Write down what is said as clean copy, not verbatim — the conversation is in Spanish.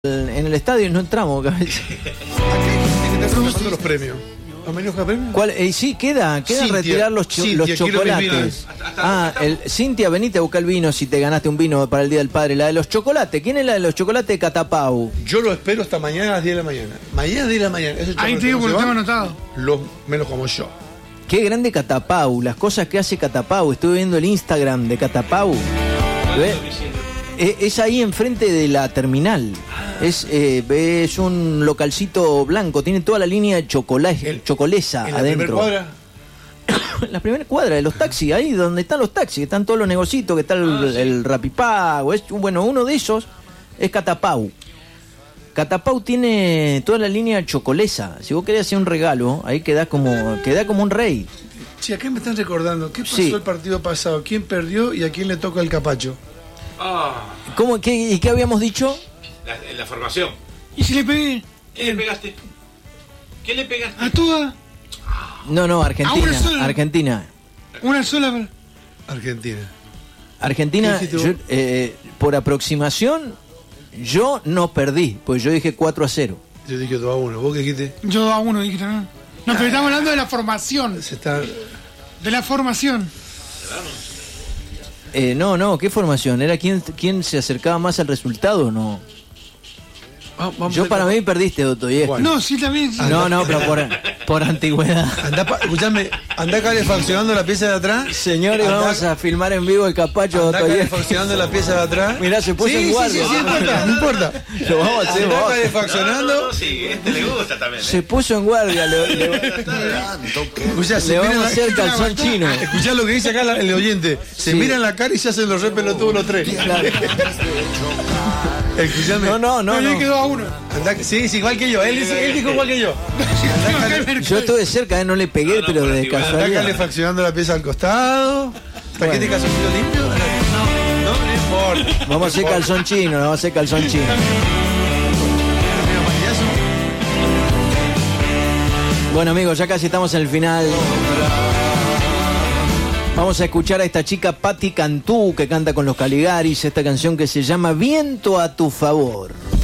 en el estadio y no entramos. Acá hay gente que está reclamando los premios. ¿No menos que premios? ¿Cuál? Sí, queda Cintia, retirar los chocolates. Cintia, venite a buscar el vino si te ganaste un vino para el Día del Padre. La de los chocolates. ¿Quién es la de los chocolates de Catapau? Yo lo espero hasta mañana a las 10 de la mañana. Mañana a las 10 de la mañana. Ahí te digo porque lo tengo anotado. Los menos como yo. Qué grande Catapau, las cosas que hace Catapau. Estuve viendo el Instagram de Catapau. Es ahí enfrente de la terminal. Es un localcito blanco, tiene toda la línea de chocolesa ¿En la adentro. primera cuadra? En la primera cuadra de los taxis, ahí donde están los taxis, están todos los negocitos, que está el Rapipago. Uno de esos es Catapau. Catapau tiene toda la línea chocolesa. Si vos querés hacer un regalo, ahí quedás como un rey. Sí, acá me están recordando. ¿Qué pasó Sí. el partido pasado? ¿Quién perdió y a quién le toca el capacho? ¿Y qué habíamos dicho? En la formación. ¿Y si le pegué? ¿Qué le pegaste? ¿Qué le pegaste? A toda. No, Argentina. una sola. Argentina. Una sola. Argentina. ¿Qué Yo, por aproximación, yo no perdí, pues yo dije 4-0. Yo dije 2-1. ¿Vos qué dijiste? Yo a uno dije también. No, pero estamos hablando de la formación. Se está... De la formación. No, ¿qué formación? ¿Era quién se acercaba más al resultado o no? Yo para mí perdiste, Dostoyevsky. Bueno. No, sí, también. Sí. No, pero por antigüedad. Escuchame, andá calefaccionando la pieza de atrás. Señores, vamos a filmar en vivo el capacho de Andá Dostoyevsky. calefaccionando la pieza de atrás. Mirá, se puso en guardia. Sí, no importa. Lo vamos a hacer. Andá calefaccionando. Sí, le gusta también. Se puso en guardia. Escuchá, Le vamos a hacer calzón chino. Escuchá lo que dice acá el oyente. Se Sí. miran la cara y se hacen los re pelotudos los tres. Claro. Escuchame. No, yo quedó a uno. Sí, igual que yo. Él dijo igual que yo. Yo estuve cerca, no le pegué, pero de Andá casualidad. calefaccionando la pieza al costado. ¿Paquete Bueno. calzoncillo limpio? No importa. Vamos a hacer calzón chino, Bueno, amigos, ya casi estamos en el final. Vamos a escuchar a esta chica Patti Cantú, que canta con los Caligaris, esta canción que se llama Viento a tu favor.